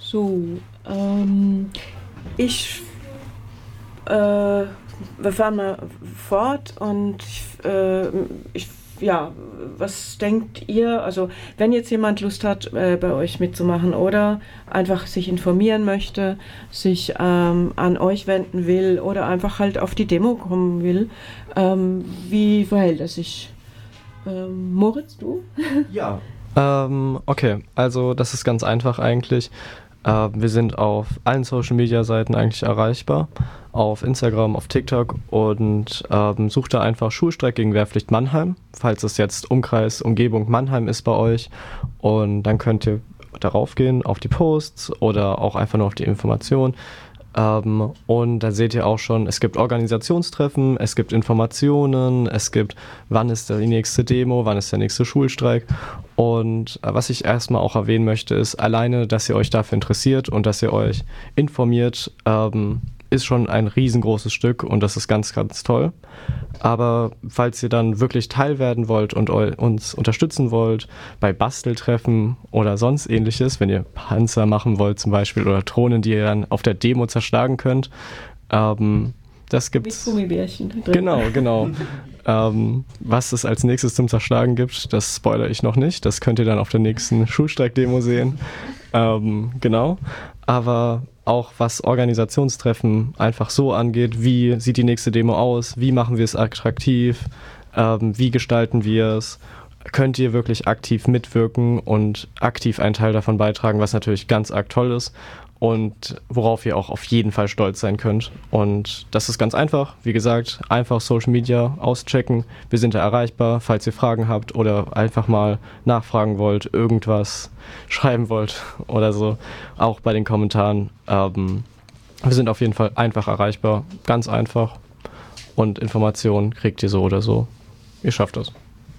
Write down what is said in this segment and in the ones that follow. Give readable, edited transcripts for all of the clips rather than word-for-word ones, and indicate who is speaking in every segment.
Speaker 1: So, ich, wir fahren mal fort und ja, was denkt ihr? Also, wenn jetzt jemand Lust hat, bei euch mitzumachen oder einfach sich informieren möchte, sich an euch wenden will oder einfach halt auf die Demo kommen will, wie verhält er sich? Moritz, du?
Speaker 2: Ja. Okay, also das ist ganz einfach eigentlich. Wir sind auf allen Social-Media-Seiten eigentlich erreichbar, auf Instagram, auf TikTok und sucht da einfach Schulstreik gegen Wehrpflicht Mannheim, falls es jetzt Umkreis, Umgebung Mannheim ist bei euch, und dann könnt ihr darauf gehen, auf die Posts oder auch einfach nur auf die Information. Und da seht ihr auch schon, es gibt Organisationstreffen, es gibt Informationen, es gibt, wann ist die nächste Demo, wann ist der nächste Schulstreik. Und was ich erstmal auch erwähnen möchte, ist alleine, dass ihr euch dafür interessiert und dass ihr euch informiert, ist schon ein riesengroßes Stück und das ist ganz, ganz toll. Aber falls ihr dann wirklich Teil werden wollt und uns unterstützen wollt bei Basteltreffen oder sonst ähnliches, wenn ihr Panzer machen wollt zum Beispiel oder Drohnen, die ihr dann auf der Demo zerschlagen könnt, das gibt's.
Speaker 1: Mit Gummibärchen drin.
Speaker 2: Genau. Was es als nächstes zum Zerschlagen gibt, das spoilere ich noch nicht. Das könnt ihr dann auf der nächsten Schulstreik-Demo sehen. Genau. Aber auch was Organisationstreffen einfach so angeht, wie sieht die nächste Demo aus, wie machen wir es attraktiv, wie gestalten wir es, könnt ihr wirklich aktiv mitwirken und aktiv einen Teil davon beitragen, was natürlich ganz arg toll ist und worauf ihr auch auf jeden Fall stolz sein könnt. Und das ist ganz einfach, wie gesagt, einfach Social Media auschecken. Wir sind da erreichbar, falls ihr Fragen habt oder einfach mal nachfragen wollt, irgendwas schreiben wollt oder so, auch bei den Kommentaren. Wir sind auf jeden Fall einfach erreichbar, ganz einfach, und Informationen kriegt ihr so oder so. Ihr schafft das.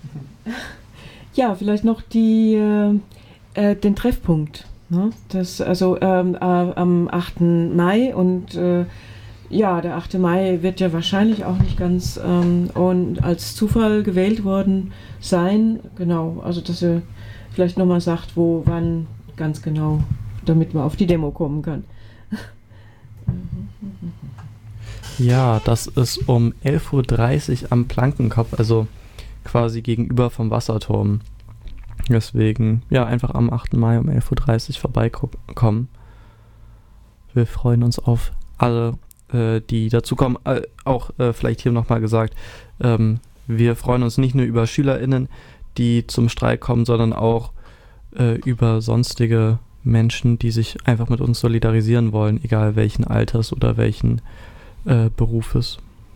Speaker 1: Ja, vielleicht noch den Treffpunkt. Ne? Das, also am 8. Mai und ja, der 8. Mai wird ja wahrscheinlich auch nicht ganz und als Zufall gewählt worden sein. Genau, also dass ihr vielleicht nochmal sagt, wo, wann ganz genau, damit man auf die Demo kommen kann.
Speaker 3: Ja, das ist um 11:30 Uhr am Plankenkopf, also quasi gegenüber vom Wasserturm. Deswegen, ja, einfach am 8. Mai um 11:30 Uhr vorbeikommen. Wir freuen uns auf alle, die dazu kommen. Auch vielleicht hier nochmal gesagt, wir freuen uns nicht nur über SchülerInnen, die zum Streik kommen, sondern auch über sonstige Menschen, die sich einfach mit uns solidarisieren wollen, egal welchen Alters oder welchen Berufes.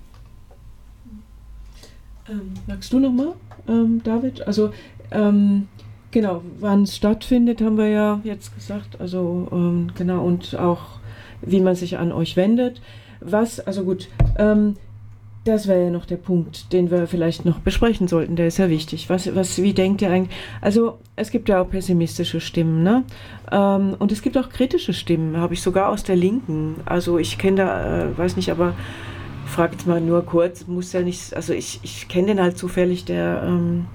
Speaker 1: Magst du nochmal, David? Also, genau, wann es stattfindet, haben wir ja jetzt gesagt. Also, genau, und auch, wie man sich an euch wendet. Also gut, das wäre ja noch der Punkt, den wir vielleicht noch besprechen sollten, der ist ja wichtig. Wie denkt ihr eigentlich? Also, es gibt ja auch pessimistische Stimmen, ne? Und es gibt auch kritische Stimmen, habe ich sogar aus der Linken. Also, ich kenne da, weiß nicht, aber frage jetzt mal nur kurz, muss ja nicht, also ich kenne den halt zufällig, der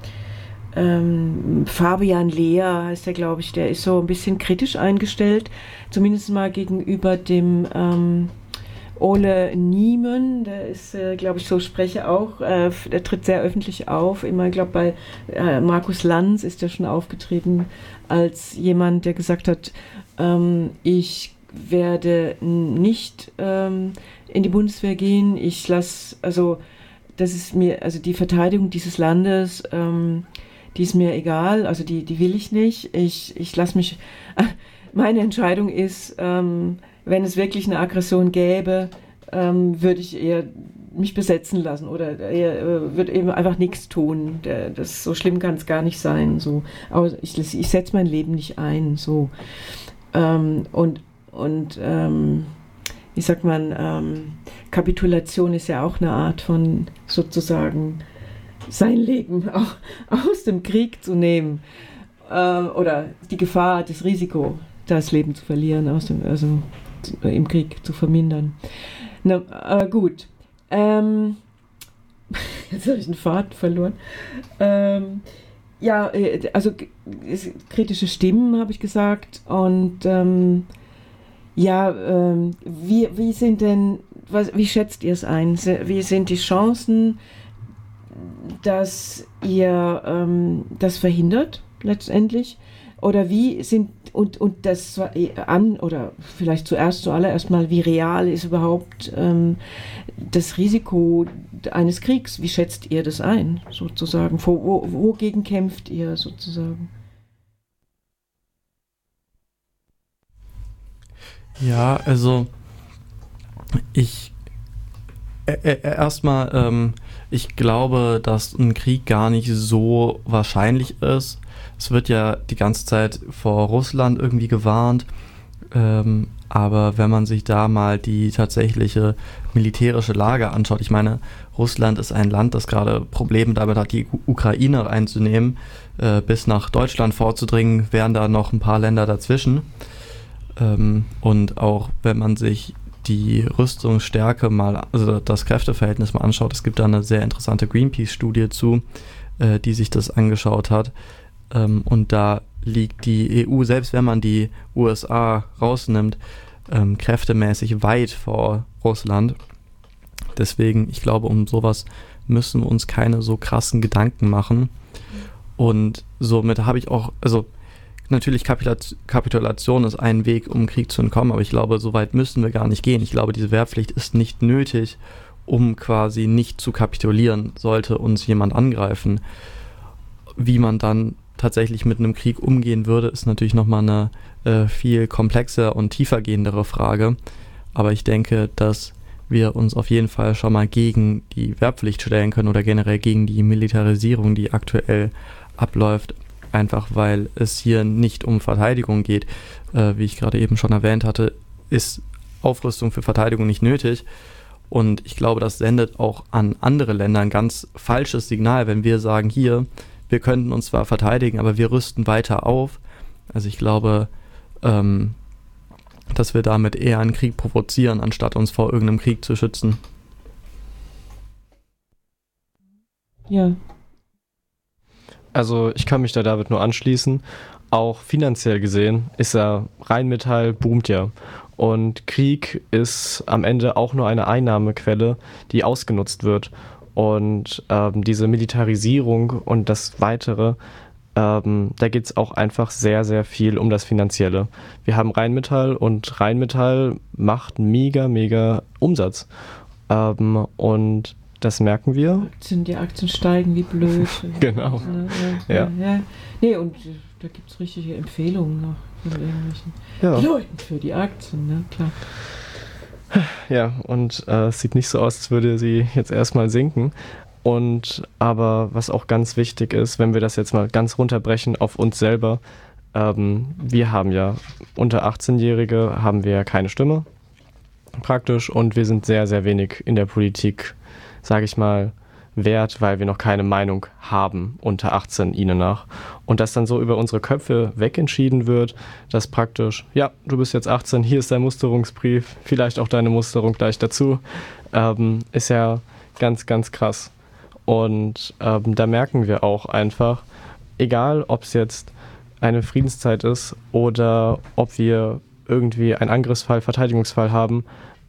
Speaker 1: Fabian Lehr heißt der, glaube ich, der ist so ein bisschen kritisch eingestellt, zumindest mal gegenüber dem Ole Niemen, der ist, glaube ich, so Sprecher auch, der tritt sehr öffentlich auf, immer, ich glaube, bei Markus Lanz ist er schon aufgetreten als jemand, der gesagt hat, ich werde nicht in die Bundeswehr gehen, ich lasse, also das ist mir, also die Verteidigung dieses Landes, die ist mir egal, also die will ich nicht, ich lasse mich, meine Entscheidung ist, wenn es wirklich eine Aggression gäbe, würde ich eher mich besetzen lassen oder würde eben einfach nichts tun. Das, so schlimm kann es gar nicht sein. So. Aber ich setze mein Leben nicht ein. So. Wie sagt man, Kapitulation ist ja auch eine Art von sozusagen sein Leben auch aus dem Krieg zu nehmen. Oder die Gefahr, das Risiko, das Leben zu verlieren, also im Krieg zu vermindern. Na, gut. Jetzt habe ich den Faden verloren. Ja, also kritische Stimmen, habe ich gesagt. Und Ja, wie sind denn, wie schätzt ihr es ein? Wie sind die Chancen, dass ihr das verhindert letztendlich? Oder wie sind, und das oder vielleicht zuallererst mal, wie real ist überhaupt das Risiko eines Kriegs? Wie schätzt ihr das ein, sozusagen? Wogegen kämpft ihr sozusagen?
Speaker 3: Ja, also ich erstmal, ich glaube, dass ein Krieg gar nicht so wahrscheinlich ist. Es wird ja die ganze Zeit vor Russland irgendwie gewarnt, aber wenn man sich da mal die tatsächliche militärische Lage anschaut, ich meine, Russland ist ein Land, das gerade Probleme damit hat, die Ukraine einzunehmen, bis nach Deutschland vorzudringen, wären da noch ein paar Länder dazwischen. Und auch wenn man sich die Rüstungsstärke mal, also das Kräfteverhältnis mal anschaut, es gibt da eine sehr interessante Greenpeace-Studie zu, die sich das angeschaut hat. Und da liegt die EU, selbst wenn man die USA rausnimmt, kräftemäßig weit vor Russland. Deswegen, ich glaube, um sowas müssen wir uns keine so krassen Gedanken machen. Und somit habe ich auch, also natürlich, Kapitulation ist ein Weg, um Krieg zu entkommen, aber ich glaube, so weit müssen wir gar nicht gehen. Ich glaube, diese Wehrpflicht ist nicht nötig, um quasi nicht zu kapitulieren, sollte uns jemand angreifen. Wie man dann tatsächlich mit einem Krieg umgehen würde, ist natürlich nochmal eine viel komplexer und tiefer gehendere Frage. Aber ich denke, dass wir uns auf jeden Fall schon mal gegen die Wehrpflicht stellen können oder generell gegen die Militarisierung, die aktuell abläuft. Einfach weil es hier nicht um Verteidigung geht. Wie ich gerade eben schon erwähnt hatte, ist Aufrüstung für Verteidigung nicht nötig. Und ich glaube, das sendet auch an andere Länder ein ganz falsches Signal, wenn wir sagen, hier, wir könnten uns zwar verteidigen, aber wir rüsten weiter auf. Also ich glaube, dass wir damit eher einen Krieg provozieren, anstatt uns vor irgendeinem Krieg zu schützen.
Speaker 1: Ja.
Speaker 2: Also ich kann mich da David nur anschließen. Auch finanziell gesehen ist ja Rheinmetall boomt ja. Und Krieg ist am Ende auch nur eine Einnahmequelle, die ausgenutzt wird. Und diese Militarisierung und das Weitere, da geht es auch einfach sehr, sehr viel um das Finanzielle. Wir haben Rheinmetall und Rheinmetall macht mega, mega Umsatz. Und das merken wir.
Speaker 1: Die Aktien steigen wie blöd.
Speaker 2: Genau.
Speaker 1: Ja. Nee, und da gibt es richtige Empfehlungen noch von irgendwelchen Leuten für die Aktien, ne? Klar.
Speaker 2: Ja, und es sieht nicht so aus, als würde sie jetzt erstmal sinken. Aber was auch ganz wichtig ist, wenn wir das jetzt mal ganz runterbrechen auf uns selber, wir haben ja unter 18-Jährige haben wir keine Stimme praktisch und wir sind sehr, sehr wenig in der Politik, sage ich mal, wert, weil wir noch keine Meinung haben unter 18 ihnen nach. Und dass dann so über unsere Köpfe wegentschieden wird, dass praktisch, ja, du bist jetzt 18, hier ist dein Musterungsbrief, vielleicht auch deine Musterung gleich dazu, ist ja ganz, ganz krass. Und da merken wir auch einfach, egal ob es jetzt eine Friedenszeit ist oder ob wir irgendwie einen Angriffsfall, Verteidigungsfall haben,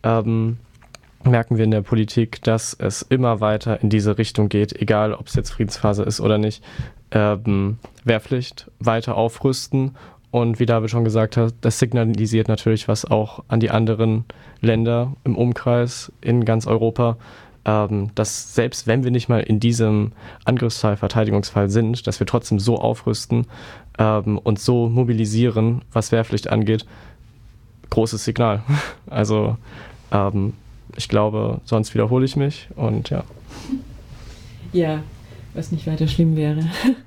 Speaker 2: merken wir in der Politik, dass es immer weiter in diese Richtung geht, egal ob es jetzt Friedensphase ist oder nicht. Wehrpflicht, weiter aufrüsten und wie David schon gesagt hat, das signalisiert natürlich was auch an die anderen Länder im Umkreis in ganz Europa, dass selbst wenn wir nicht mal in diesem Angriffsfall, Verteidigungsfall sind, dass wir trotzdem so aufrüsten und so mobilisieren, was Wehrpflicht angeht, großes Signal. Also ich glaube, sonst wiederhole ich mich und ja.
Speaker 1: Ja, was nicht weiter schlimm wäre.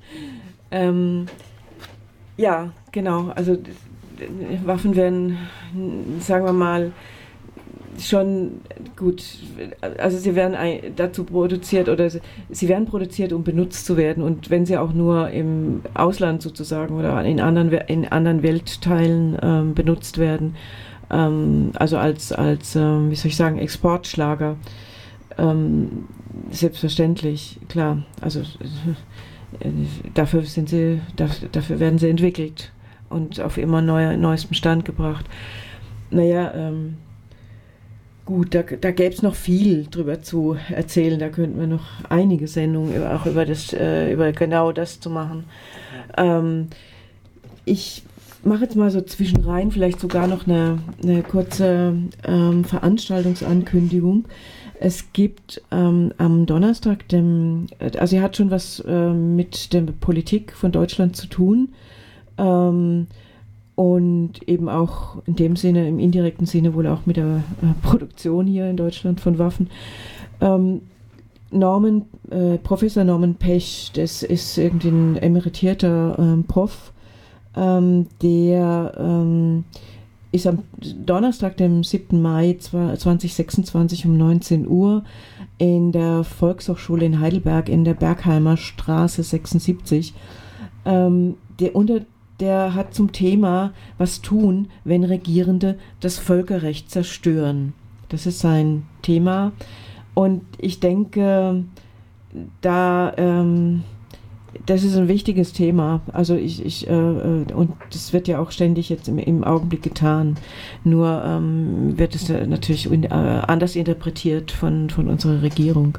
Speaker 1: Ja, genau. Also Waffen werden, sagen wir mal, schon gut, also sie werden dazu produziert oder sie werden produziert, um benutzt zu werden und wenn sie auch nur im Ausland sozusagen oder in anderen Weltteilen benutzt werden, also als wie soll ich sagen, Exportschlager, selbstverständlich, klar, also dafür werden sie entwickelt und auf immer neuestem Stand gebracht. naja, gut, da gäbe es noch viel drüber zu erzählen. Da könnten wir noch einige Sendungen auch über genau das zu machen. Ich mache jetzt mal so zwischenrein vielleicht sogar noch eine kurze Veranstaltungsankündigung. Es gibt am Donnerstag, also er hat schon was mit der Politik von Deutschland zu tun. Und eben auch in dem Sinne, im indirekten Sinne wohl auch mit der Produktion hier in Deutschland von Waffen. Professor Norman Pech, das ist irgendwie ein emeritierter Prof, der ist am Donnerstag, dem 7. Mai 2026 um 19 Uhr in der Volkshochschule in Heidelberg in der Bergheimer Straße 76. Der hat zum Thema, was tun, wenn Regierende das Völkerrecht zerstören. Das ist sein Thema. Und ich denke, das ist ein wichtiges Thema. Also und das wird ja auch ständig jetzt im Augenblick getan. Nur wird es natürlich anders interpretiert von unserer Regierung.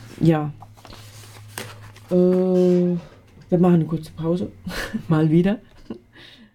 Speaker 1: Wir machen eine kurze Pause, mal wieder.